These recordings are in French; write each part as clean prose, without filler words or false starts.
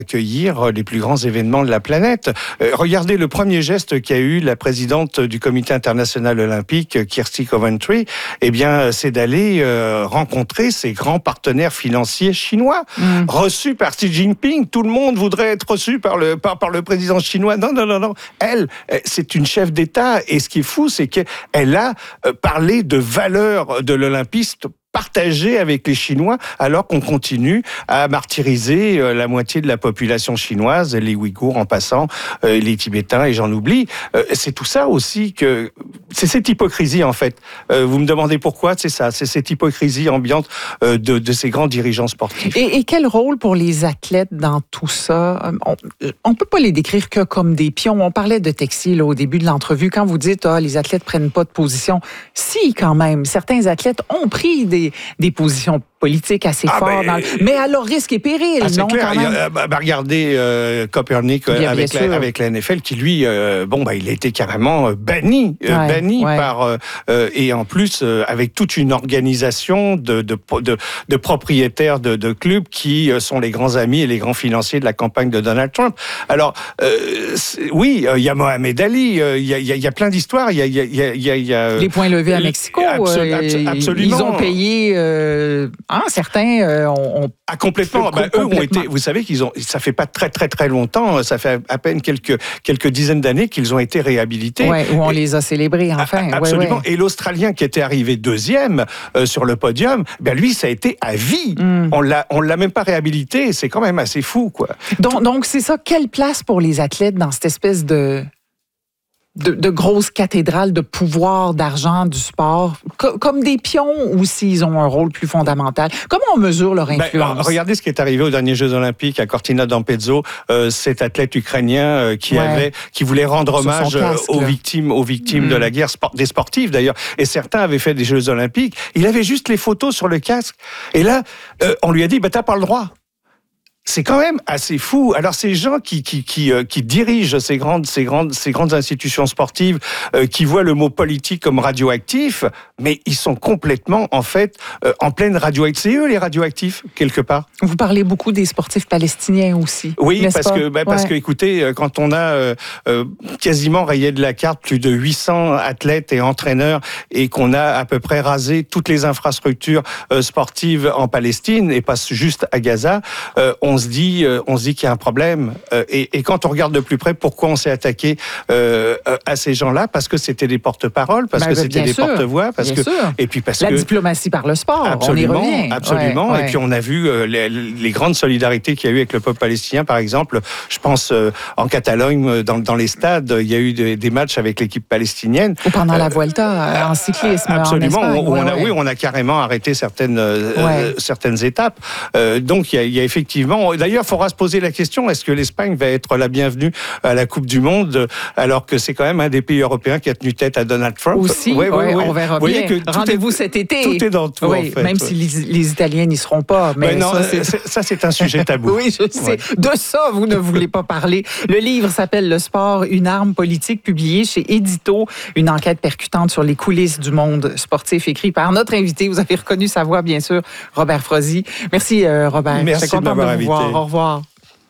accueillir les plus grands événements de la planète. Regardez le premier geste qu'a eu la présidente du Comité international olympique, Kirsty Coventry, c'est d'aller rencontrer ses grands partenaires financiers chinois, reçus par Xi Jinping. Tout le monde voudrait être reçu par le président chinois. Non. Elle, c'est une chef d'État, et ce qui est fou, c'est qu'elle a parlé de valeurs de l'olympisme partagé avec les Chinois, alors qu'on continue à martyriser la moitié de la population chinoise, les Ouïghours en passant, les Tibétains, et j'en oublie. C'est tout ça aussi c'est cette hypocrisie en fait. Vous me demandez pourquoi? C'est ça, c'est cette hypocrisie ambiante de ces grands dirigeants sportifs. Et quel rôle pour les athlètes dans tout ça? On peut pas les décrire que comme des pions. On parlait de Texier au début de l'entrevue. Quand vous dites les athlètes prennent pas de position, si quand même, certains athlètes ont pris des positions politiques assez fortes, mais à leur risque et péril. C'est non, clair. quand même? Regardez Copernic avec la NFL qui lui, il a été carrément banni par et en plus avec toute une organisation de propriétaires de clubs qui sont les grands amis et les grands financiers de la campagne de Donald Trump. Alors il y a Mohamed Ali, il y a plein d'histoires. Il y a les points levés à Mexico. Absolument. Ils ont payé. Certains ont complètement. Eux ont été. Vous savez ça fait pas très très très longtemps. Ça fait à peine quelques dizaines d'années qu'ils ont été réhabilités. Ouais, où on les a célébrés enfin. Absolument. Ouais. Et l'Australien qui était arrivé deuxième sur le podium, lui ça a été à vie. On l'a même pas réhabilité. C'est quand même assez fou, quoi. Donc c'est ça. Quelle place pour les athlètes dans cette espèce de grosses cathédrales de pouvoir, d'argent, du sport, comme des pions, ou s'ils ont un rôle plus fondamental? Comment on mesure leur influence? Regardez ce qui est arrivé aux derniers Jeux Olympiques à Cortina d'Ampezzo, cet athlète ukrainien qui voulait rendre hommage aux victimes de la guerre, des sportifs d'ailleurs. Et certains avaient fait des Jeux Olympiques. Il avait juste les photos sur le casque. Et là, on lui a dit, t'as pas le droit. C'est quand même assez fou. Alors ces gens qui dirigent ces grandes institutions sportives, qui voient le mot politique comme radioactif, mais ils sont complètement en fait en pleine radioactivité. C'est eux les radioactifs quelque part. Vous parlez beaucoup des sportifs palestiniens aussi. Oui, parce que écoutez, quand on a quasiment rayé de la carte plus de 800 athlètes et entraîneurs, et qu'on a à peu près rasé toutes les infrastructures sportives en Palestine et pas juste à Gaza, on se dit qu'il y a un problème. Et quand on regarde de plus près, pourquoi on s'est attaqué à ces gens-là? Parce que c'était des porte-paroles, parce que c'était des porte-voix, parce la diplomatie par le sport. Absolument, on y revient. Absolument. Ouais. Et puis on a vu les grandes solidarités qu'il y a eu avec le peuple palestinien, par exemple. Je pense en Catalogne, dans les stades, il y a eu des matchs avec l'équipe palestinienne. Ou pendant la Vuelta en cyclisme. Absolument. En Espagne. On a carrément arrêté certaines étapes. Donc il y a effectivement. D'ailleurs, il faudra se poser la question, est-ce que l'Espagne va être la bienvenue à la Coupe du Monde, alors que c'est quand même un des pays européens qui a tenu tête à Donald Trump? Aussi, on verra bien. Rendez-vous cet été. Tout est dans tout, en fait. Même si les Italiens n'y seront pas. Mais non, ça, c'est un sujet tabou. Oui, je sais. Ouais. De ça, vous ne voulez pas parler. Le livre s'appelle « Le sport, une arme politique », publié chez Édito. Une enquête percutante sur les coulisses du monde sportif, écrit par notre invité. Vous avez reconnu sa voix, bien sûr, Robert Frozy. Merci, Robert. Merci de m'avoir invité. Au revoir.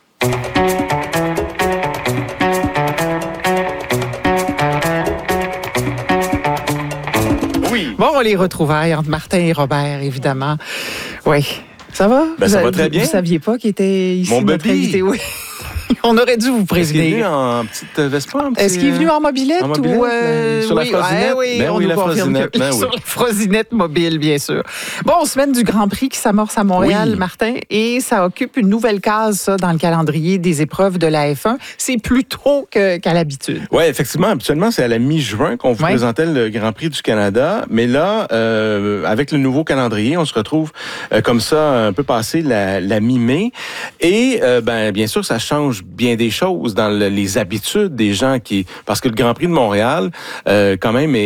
Oui. Bon, les retrouvailles entre Martin et Robert, évidemment. Oui. Ça va? Ça va très bien. Vous ne saviez pas qu'il était ici, notre invité? Oui. On aurait dû vous prévenir. Est-ce qu'il est venu en petite Vespa? Est-ce qu'il est venu en mobilette? Ou sur la Frosinette? La Frosinette. Sur la Frosinette mobile, bien sûr. Bon, semaine du Grand Prix qui s'amorce à Montréal, Martin, et ça occupe une nouvelle case, ça, dans le calendrier des épreuves de la F1. C'est plus tôt qu'à l'habitude. Oui, effectivement. Habituellement, c'est à la mi-juin qu'on vous présentait le Grand Prix du Canada. Mais là, avec le nouveau calendrier, on se retrouve comme ça, un peu passé la mi-mai. Et, bien sûr, ça change bien des choses dans les habitudes des gens parce que le Grand Prix de Montréal, quand même,